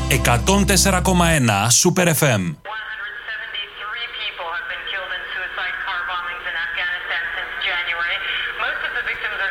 104,1 Super FM. Suicide car bombings in Afghanistan since January. Most of the victims